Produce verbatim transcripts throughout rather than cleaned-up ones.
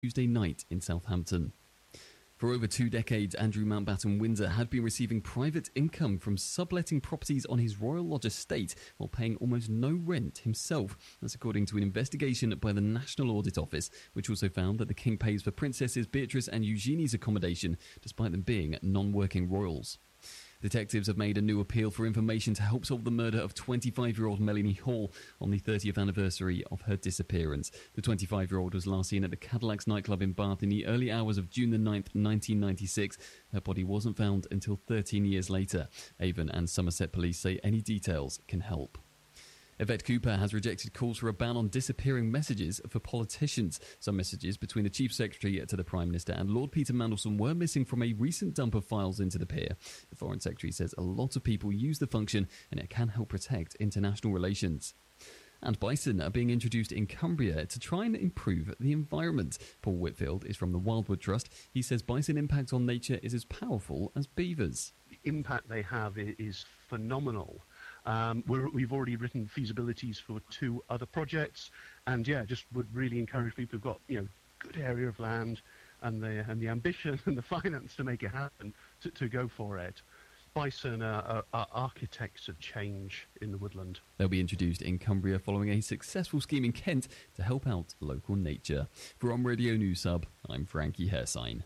Tuesday night in Southampton. For over two decades, Andrew Mountbatten Windsor had been receiving private income from subletting properties on his Royal Lodge estate while paying almost no rent himself. That's according to an investigation by the National Audit Office, which also found that the King pays for Princesses Beatrice and Eugenie's accommodation, despite them being non-working royals. Detectives have made a new appeal for information to help solve the murder of twenty-five-year-old Melanie Hall on the thirtieth anniversary of her disappearance. The twenty-five-year-old was last seen at the Cadillacs nightclub in Bath in the early hours of June the ninth, nineteen ninety-six. Her body wasn't found until thirteen years later. Avon and Somerset police say any details can help. Yvette Cooper has rejected calls for a ban on disappearing messages for politicians. Some messages between the Chief Secretary to the Prime Minister and Lord Peter Mandelson were missing from a recent dump of files into the Peer. The Foreign Secretary says a lot of people use the function and it can help protect international relations. And bison are being introduced in Cumbria to try and improve the environment. Paul Whitfield is from the Wildwood Trust. He says bison impact on nature is as powerful as beavers. The impact they have is phenomenal. Um, we're, we've already written feasibilities for two other projects, and yeah, just would really encourage people who've got, you know, good area of land and the and the ambition and the finance to make it happen to, to go for it. Bison are, are, are architects of change in the woodland. They'll be introduced in Cumbria following a successful scheme in Kent to help out local nature. For On Radio News Sub, I'm Frankie Hersign.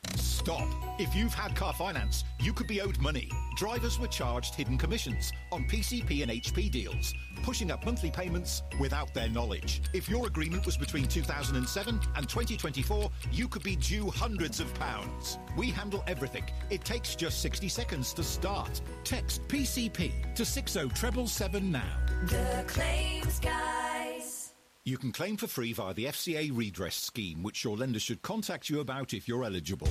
Stop. If you've had car finance, you could be owed money. Drivers were charged hidden commissions on P C P and H P deals, pushing up monthly payments without their knowledge. If your agreement was between two thousand seven and twenty twenty-four, you could be due hundreds of pounds. We handle everything. It takes just sixty seconds to start. Text P C P to six oh seven seven now. The Claims Guys. You can claim for free via the F C A redress scheme, which your lender should contact you about if you're eligible.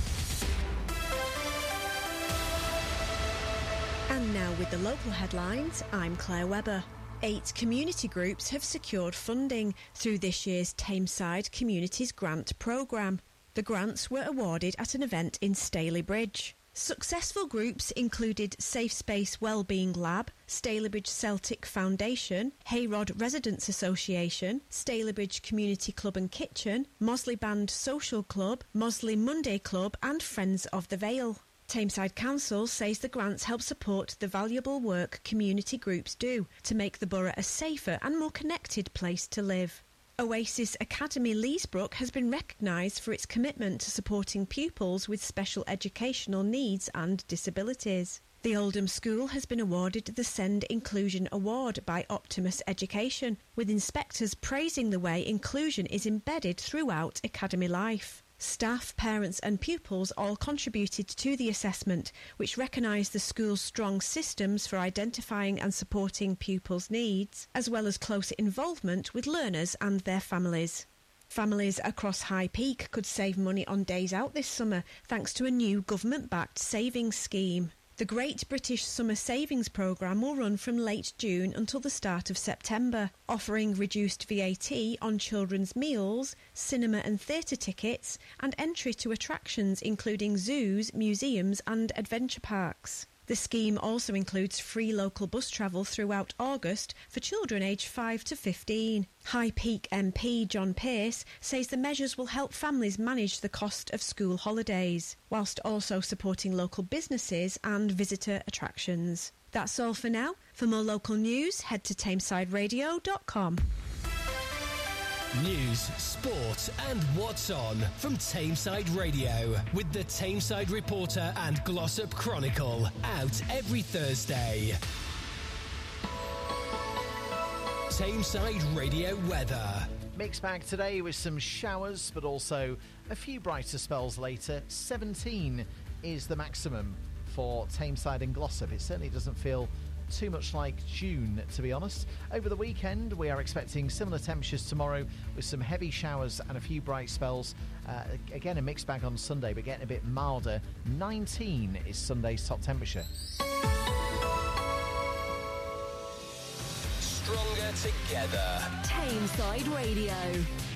And now with the local headlines, I'm Claire Webber. Eight community groups have secured funding through this year's Tameside Communities Grant Programme. The grants were awarded at an event in Stalybridge. Successful groups included Safe Space Wellbeing Lab, Stalybridge Celtic Foundation, Hayrod Residents Association, Stalybridge Community Club and Kitchen, Mosley Band Social Club, Mosley Monday Club and Friends of the Vale. Tameside Council says the grants help support the valuable work community groups do to make the borough a safer and more connected place to live. Oasis Academy Leesbrook has been recognised for its commitment to supporting pupils with special educational needs and disabilities. The Oldham School has been awarded the Send Inclusion Award by Optimus Education, with inspectors praising the way inclusion is embedded throughout academy life. Staff, parents and pupils all contributed to the assessment, which recognised the school's strong systems for identifying and supporting pupils' needs, as well as close involvement with learners and their families. Families across High Peak could save money on days out this summer thanks to a new government-backed savings scheme. The Great British Summer Savings Programme will run from late June until the start of September, offering reduced V A T on children's meals, cinema and theatre tickets, and entry to attractions including zoos, museums and adventure parks. The scheme also includes free local bus travel throughout August for children aged five to fifteen. High Peak M P John Pearce says the measures will help families manage the cost of school holidays, whilst also supporting local businesses and visitor attractions. That's all for now. For more local news, head to tameside radio dot com. News, sport and what's on from Tameside Radio with the Tameside Reporter and Glossop Chronicle, out every Thursday. Tameside Radio weather. Mixed bag today with some showers, but also a few brighter spells later. seventeen is the maximum for Tameside and Glossop. It certainly doesn't feel too much like June, to be honest. Over the weekend, we are expecting similar temperatures tomorrow with some heavy showers and a few bright spells. Uh, again, a mixed bag on Sunday, but getting a bit milder. nineteen is Sunday's top temperature. Stronger together. Tameside Radio.